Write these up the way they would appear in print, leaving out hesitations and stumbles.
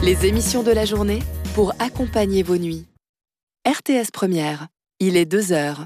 Les émissions de la journée pour accompagner vos nuits. RTS Première, il est 2h.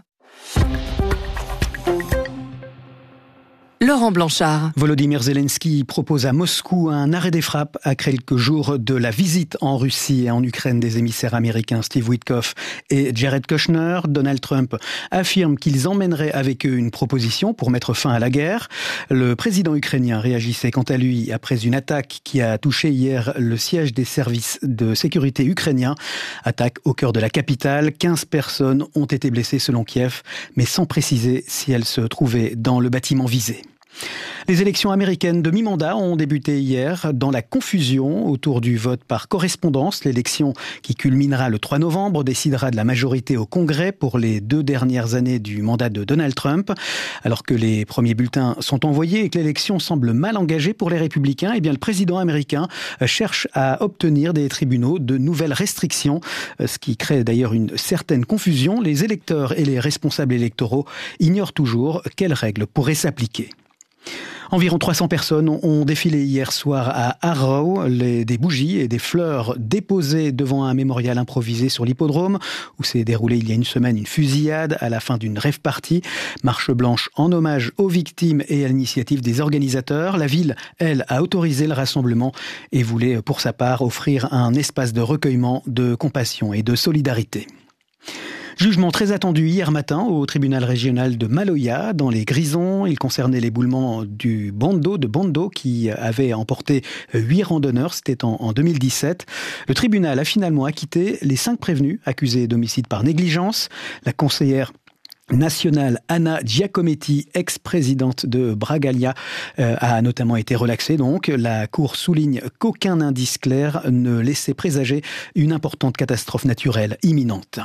Laurent Blanchard. Volodymyr Zelensky propose à Moscou un arrêt des frappes à quelques jours de la visite en Russie et en Ukraine des émissaires américains Steve Witkoff et Jared Kushner. Donald Trump affirme qu'ils emmèneraient avec eux une proposition pour mettre fin à la guerre. Le président ukrainien réagissait quant à lui après une attaque qui a touché hier le siège des services de sécurité ukrainiens. Attaque au cœur de la capitale. 15 personnes ont été blessées selon Kiev, mais sans préciser si elles se trouvaient dans le bâtiment visé. Les élections américaines de mi-mandat ont débuté hier dans la confusion autour du vote par correspondance. L'élection qui culminera le 3 novembre décidera de la majorité au Congrès pour les 2 dernières années du mandat de Donald Trump. Alors que les premiers bulletins sont envoyés et que l'élection semble mal engagée pour les républicains, eh bien le président américain cherche à obtenir des tribunaux de nouvelles restrictions, ce qui crée d'ailleurs une certaine confusion. Les électeurs et les responsables électoraux ignorent toujours quelles règles pourraient s'appliquer. Environ 300 personnes ont défilé hier soir à Harrow, des bougies et des fleurs déposées devant un mémorial improvisé sur l'hippodrome, où s'est déroulée il y a une semaine une fusillade à la fin d'une rave party. Marche blanche en hommage aux victimes et à l'initiative des organisateurs. La ville, elle, a autorisé le rassemblement et voulait pour sa part offrir un espace de recueillement, de compassion et de solidarité. Jugement très attendu hier matin au tribunal régional de Maloya, dans les Grisons. Il concernait l'éboulement du Bondo qui avait emporté 8 randonneurs. C'était en 2017. Le tribunal a finalement acquitté les 5 prévenus accusés d'homicide par négligence. La conseillère nationale Anna Giacometti, ex-présidente de Bragalia, a notamment été relaxée. Donc, la Cour souligne qu'aucun indice clair ne laissait présager une importante catastrophe naturelle imminente.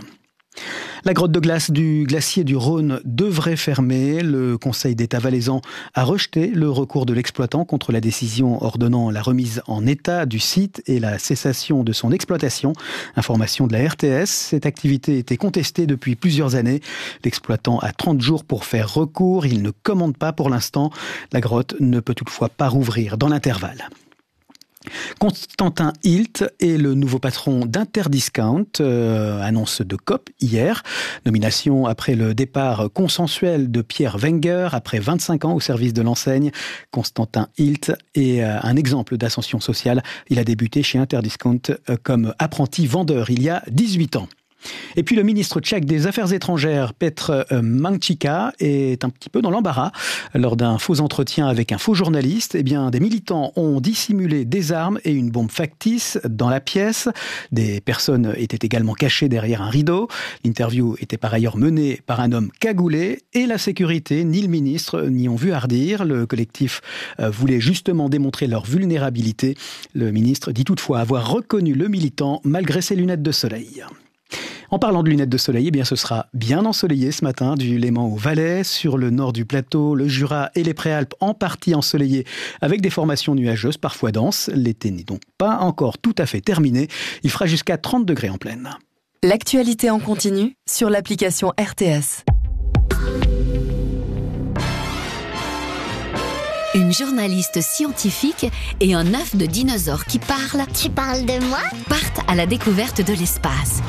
La grotte de glace du glacier du Rhône devrait fermer. Le Conseil d'État valaisan a rejeté le recours de l'exploitant contre la décision ordonnant la remise en état du site et la cessation de son exploitation. Information de la RTS, cette activité était contestée depuis plusieurs années. L'exploitant a 30 jours pour faire recours. Il ne commande pas pour l'instant. La grotte ne peut toutefois pas rouvrir dans l'intervalle. Constantin Hilt est le nouveau patron d'Interdiscount, annonce de COP hier. Nomination après le départ consensuel de Pierre Wenger, après 25 ans au service de l'enseigne. Constantin Hilt est un exemple d'ascension sociale. Il a débuté chez Interdiscount comme apprenti vendeur il y a 18 ans. Et puis le ministre tchèque des Affaires étrangères, Petr Mančíka, est un petit peu dans l'embarras. Lors d'un faux entretien avec un faux journaliste, eh bien, des militants ont dissimulé des armes et une bombe factice dans la pièce. Des personnes étaient également cachées derrière un rideau. L'interview était par ailleurs menée par un homme cagoulé et la sécurité ni le ministre n'y ont vu hardir. Le collectif voulait justement démontrer leur vulnérabilité. Le ministre dit toutefois avoir reconnu le militant malgré ses lunettes de soleil. En parlant de lunettes de soleil, eh bien, ce sera bien ensoleillé ce matin, du Léman au Valais, sur le nord du plateau, le Jura et les Préalpes en partie ensoleillés, avec des formations nuageuses, parfois denses. L'été n'est donc pas encore tout à fait terminé. Il fera jusqu'à 30 degrés en pleine. L'actualité en continu sur l'application RTS. Une journaliste scientifique et un œuf de dinosaure qui parle. Tu parles de moi ? Partent à la découverte de l'espace.